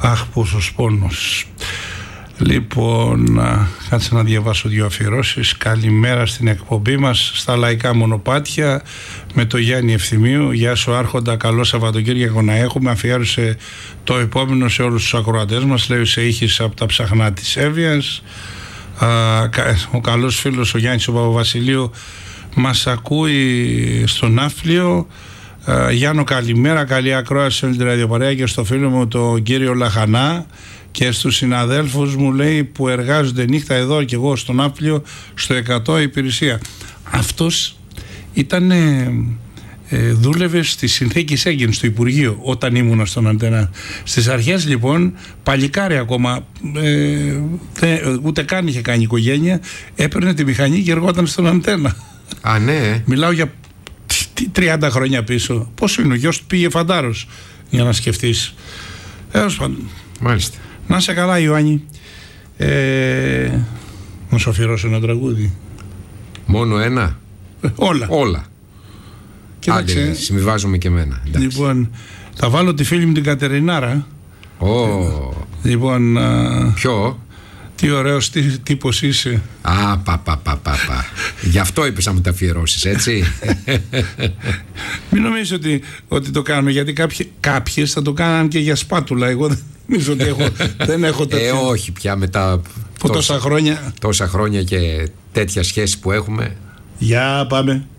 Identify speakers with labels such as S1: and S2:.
S1: Αχ, πόσος πόνος. Λοιπόν, κάτσε να διαβάσω 2 αφιερώσεις. Καλημέρα στην εκπομπή μας στα λαϊκά μονοπάτια με το Γιάννη Ευθυμίου. Γεια σου Άρχοντα, καλό Σαββατοκύριακο να έχουμε. Αφιέρωσε το επόμενο σε όλους τους ακροατές μας. Λέει σε ήχης από τα ψαχνά της Εύβοιας. Ο καλός φίλος ο Γιάννης ο Παπαβασιλείου μας ακούει στον Ναύπλιο. Γιάννο, καλημέρα, καλή ακρόαση σε όλη τη ραδιοπαρέα και στο φίλο μου τον κύριο Λαχανά και στους συναδέλφους μου, λέει, που εργάζονται νύχτα εδώ και εγώ στον Ναύπλιο στο 100 υπηρεσία. Αυτός ήταν δούλευε στη συνθήκη Σέγγεν στο Υπουργείο όταν ήμουνα στον Αντένα. Στις αρχές λοιπόν, παλικάρι ακόμα, ούτε καν είχε κάνει οικογένεια, έπαιρνε τη μηχανή και εργόταν στον Αντένα.
S2: Α, ναι.
S1: Μιλάω για 30 χρόνια πίσω. Πόσο είναι, ο γιος του πήγε φαντάρος, για να σκεφτείς.
S2: Μάλιστα.
S1: Να είσαι καλά, Ιωάννη. Να σου αφιερώσω ένα τραγούδι.
S2: Μόνο ένα?
S1: Όλα.
S2: Άντε, συμβιβάζομαι και εμένα. Εντάξει.
S1: Λοιπόν, θα βάλω τη φίλη μου την Κατερινάρα. Λοιπόν,
S2: ποιο?
S1: Τι ωραίος τύπος είσαι.
S2: Πα. Γι' αυτό είπες να μου τα αφιερώσεις, έτσι.
S1: Μην νομίζεις ότι το κάνουμε, γιατί κάποιες θα το κάναν και για σπάτουλα. Εγώ δεν νομίζω ότι δεν έχω τέτοια.
S2: Όχι πια μετά
S1: τόσα χρόνια
S2: και τέτοια σχέση που έχουμε.
S1: Για πάμε.